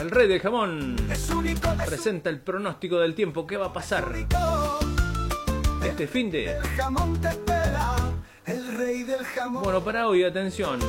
El rey del jamón presenta el pronóstico del tiempo. ¿Qué va a pasar este fin de? Bueno, para hoy, atención.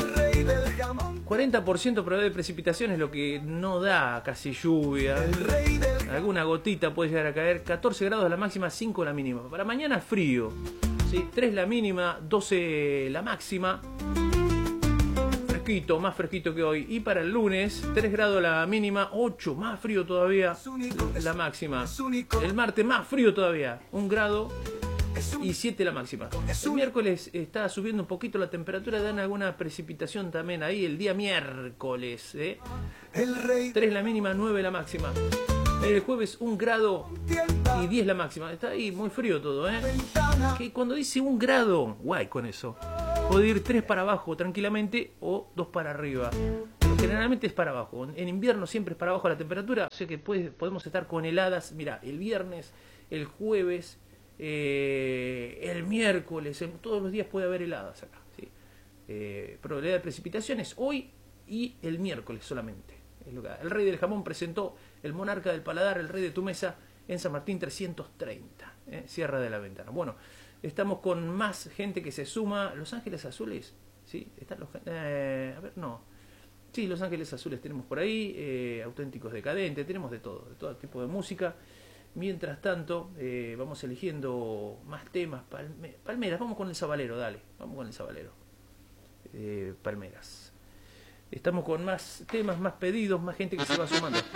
40% probabilidad de precipitaciones, lo que no da casi lluvia. Alguna gotita puede llegar a caer. 14 grados la máxima, 5 la mínima. Para mañana frío, ¿sí? 3 la mínima, 12 la máxima. Fresquito, más fresquito que hoy. Y para el lunes, 3 grados la mínima, 8, más frío todavía la máxima. El martes más frío todavía, 1 grado y 7 la máxima. El miércoles está subiendo un poquito la temperatura, dan alguna precipitación también ahí el día miércoles, 3 la mínima, 9 la máxima. El jueves 1 grado y 10 la máxima. Está ahí muy frío todo, que cuando dice 1 grado, guay con eso. Puede ir 3 para abajo tranquilamente o 2 para arriba. Generalmente es para abajo. En invierno siempre es para abajo la temperatura. O sea que podemos estar con heladas. Mira, el viernes, el jueves, el miércoles, todos los días puede haber heladas acá, ¿sí? Probabilidad de precipitaciones hoy y el miércoles solamente. El rey del jamón presentó el monarca del paladar, el rey de tu mesa, en San Martín 330, Sierra de la Ventana. Bueno, estamos con más gente que se suma. Los Ángeles Azules, ¿sí? Están los, a ver, no. Sí, Los Ángeles Azules tenemos por ahí, Auténticos Decadentes, tenemos de todo tipo de música. Mientras tanto, vamos eligiendo más temas. Palmeras, vamos con el Sabalero, dale. Vamos con el Sabalero. Palmeras. Estamos con más temas, más pedidos, más gente que se va sumando.